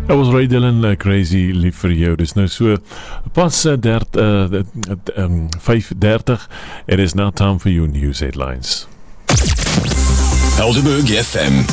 Dat was Ray Dillon, Crazy, lief vir jou. Dis nou so pas 5:30. It is now time for your news headlines. Helderberg FM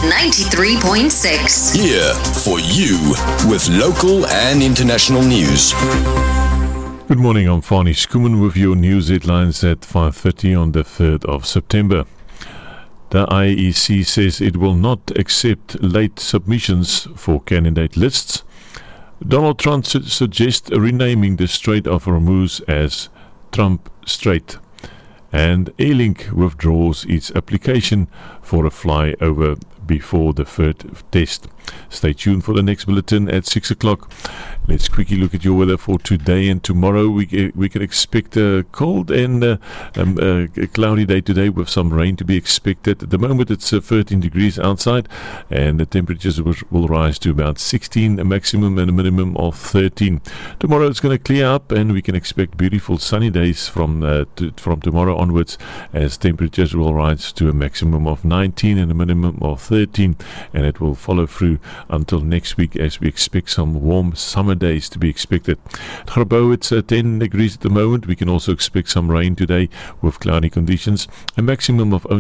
93.6. here for you with local and international news. Good morning, I'm Fani Skuman with your news headlines at 5:30 on the 3rd of September. The IEC says it will not accept late submissions for candidate lists. Donald Trump suggests renaming the Strait of Hormuz as Trump Strait. And Airlink withdraws its application for a flyover before the third test. Stay tuned for the next bulletin at 6 o'clock. Let's quickly look at your weather for today and tomorrow. We can expect a cold and a cloudy day today with some rain to be expected. At the moment it's 13 degrees outside and the temperatures will rise to about 16, a maximum and a minimum of 13. Tomorrow it's going to clear up and we can expect beautiful sunny days from tomorrow onwards as temperatures will rise to a maximum of 19 and a minimum of 13, and it will follow through until next week as we expect some warm summer days to be expected. At Grabouw it's 10 degrees at the moment. We can also expect some rain today with cloudy conditions, a maximum of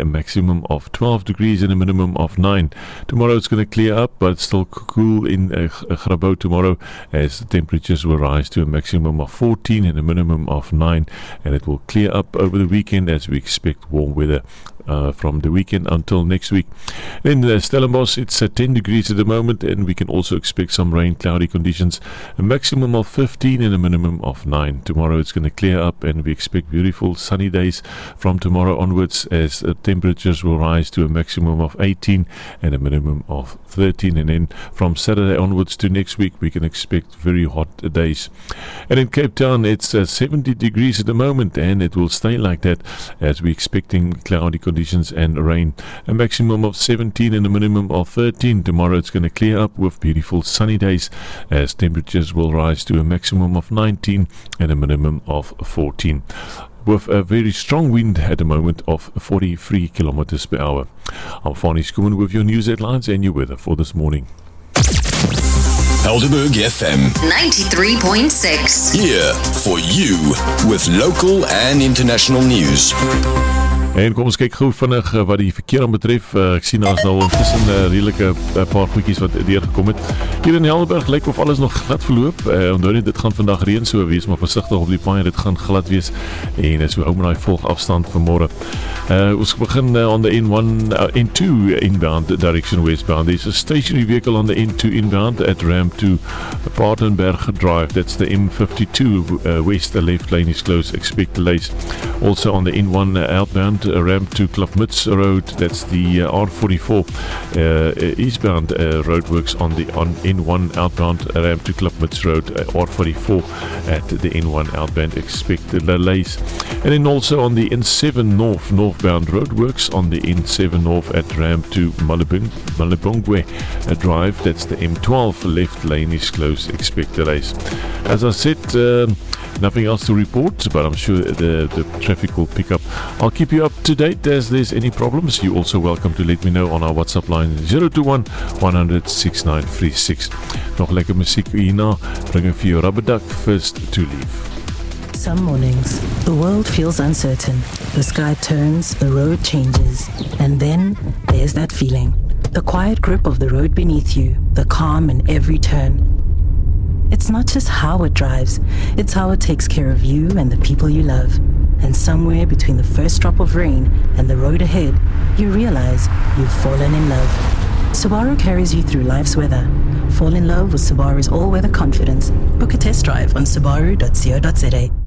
12 degrees and a minimum of 9. Tomorrow it's going to clear up, but it's still cool in Grabouw tomorrow as the temperatures will rise to a maximum of 14 and a minimum of 9, and it will clear up over the weekend as we expect warm weather from the weekend until next week. In Stellenbosch it's 10 degrees at the moment and we can also expect some rain, cloudy conditions, a maximum of 15 and a minimum of 9. Tomorrow it's going to clear up and we expect beautiful sunny days from tomorrow onwards as temperatures will rise to a maximum of 18 and a minimum of 13, and then from Saturday onwards to next week we can expect very hot days. And in Cape Town it's 70 degrees at the moment and it will stay like that as we're expecting cloudy conditions and rain, a maximum of 17 and a minimum of 13. Tomorrow it's going to clear up with beautiful sunny days as temperatures will rise to a maximum of 19 and a minimum of 14, with a very strong wind at the moment of 43 kilometers per hour. I'm Fani Skuman with your news headlines and your weather for this morning. Helderberg FM 93.6. here for you with local and international news. En kom ons kyk gou vinnig wat die verkeer aan betref. Ek sien daar is nou intussen redelike paar goedjies wat deurgekom het. Hier in Helderberg lyk of alles nog glad verloop. Onthou net dit gaan vandag reën, so wees maar versigtig op die paaie, dit gaan glad wees en so hou maar daai volgafstand vanmôre. Ons begin on the N2 inbound direction westbound. There's a stationary vehicle on the N2 inbound at ramp to Paardenberg Drive. That's the M52 west. The left lane is closed. Expect delays. Also on the N1 outbound ramp to Klapmuts Road. That's the R44 eastbound roadworks on N1 outbound ramp to Klapmuts Road, R44 at the N1 outbound. Expect delays. And then also on the N7 northbound roadworks on the N7 north at ramp to Malibongwe Drive. That's the M12 left lane is closed. Expect delays. As I said, nothing else to report, but I'm sure the traffic will pick up. I'll keep you up to date as there's any problems. You're also welcome to let me know on our WhatsApp line 021 100 6936. Nog lekker muziek hierna, bring vir jou Rubber Duck, First to Leave. Some mornings, the world feels uncertain. The sky turns, the road changes, and then there's that feeling. The quiet grip of the road beneath you, the calm in every turn. It's not just how it drives, it's how it takes care of you and the people you love. And somewhere between the first drop of rain and the road ahead, you realize you've fallen in love. Subaru carries you through life's weather. Fall in love with Subaru's all-weather confidence. Book a test drive on subaru.co.za.